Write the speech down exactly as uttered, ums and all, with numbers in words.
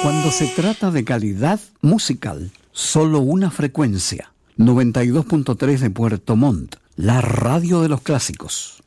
Cuando se trata de calidad musical, solo una frecuencia. noventa y dos punto tres de Puerto Montt, la radio de los clásicos.